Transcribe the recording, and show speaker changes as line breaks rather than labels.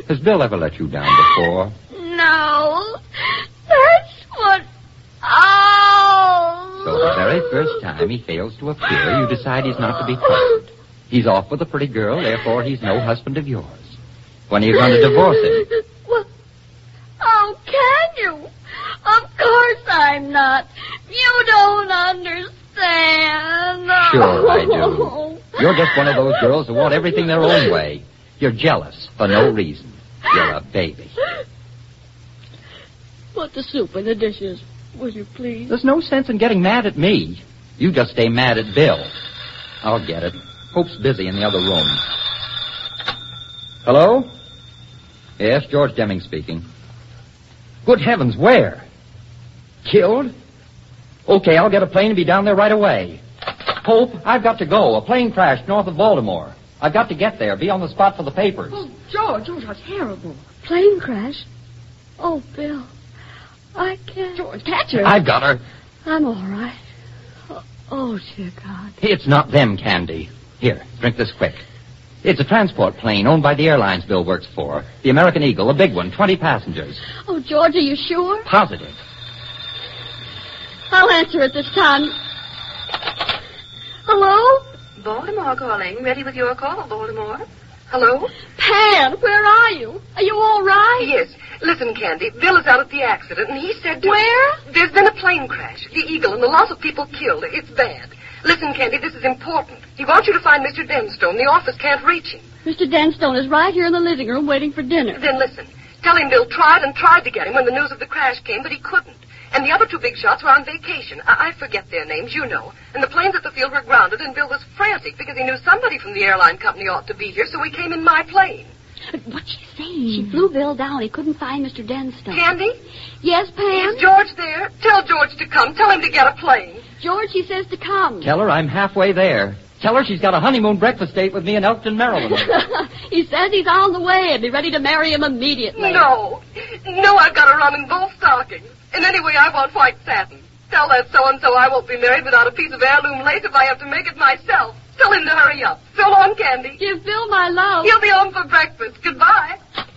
Has Bill ever let you down before?
No. That's what... Oh!
So the very first time he fails to appear, you decide he's not to be trusted. He's off with a pretty girl, therefore he's no husband of yours. When are you going to divorce him?
Well, oh, can you? Of course I'm not. You don't understand.
Sure I do. You're just one of those girls who want everything their own way. You're jealous for no reason. You're a baby.
Put the soup in the dishes, will you please?
There's no sense in getting mad at me. You just stay mad at Bill. I'll get it. Hope's busy in the other room. Hello? Yes, George Deming speaking. Good heavens, where? Killed? Okay, I'll get a plane and be down there right away. Hope, I've got to go. A plane crashed north of Baltimore. I've got to get there. Be on the spot for the papers.
Oh, George, how terrible. Plane crash? Oh, Bill. I can't. George, catch her.
I've got her.
I'm all right. Oh, dear God.
It's not them, Candy. Here, drink this quick. It's a transport plane owned by the airlines Bill works for. The American Eagle, a big one, 20 passengers.
Oh, George, are you sure?
Positive.
I'll answer it this time. Hello?
Baltimore calling. Ready with your call, Baltimore. Hello?
Pan, where are you? Are you all right?
Yes. Listen, Candy, Bill is out at the accident, and he said...
Where?
There's been a plane crash. The Eagle, and a lot of people killed. It's bad. Listen, Candy, this is important. He wants you to find Mr. Denstone. The office can't reach him.
Mr. Denstone is right here in the living room waiting for dinner.
Then listen. Tell him Bill tried and tried to get him when the news of the crash came, but he couldn't. And the other two big shots were on vacation. I forget their names, you know. And the planes at the field were grounded, and Bill was frantic because he knew somebody from the airline company ought to be here, so he came in my plane.
What's she saying? She flew Bill down. He couldn't find Mr. Denstone.
Candy?
Yes, Pam?
Is George there? Tell George to come. Tell him to get a plane.
George, he says to come.
Tell her I'm halfway there. Tell her she's got a honeymoon breakfast date with me in Elkton, Maryland.
He says he's on the way and be ready to marry him immediately.
No, I've got to run in both stockings. And anyway, I want white satin. Tell that so-and-so I won't be married without a piece of heirloom lace if I have to make it myself. Tell him to hurry up. So long, Candy.
Give Bill my love.
He'll be home for breakfast. Goodbye.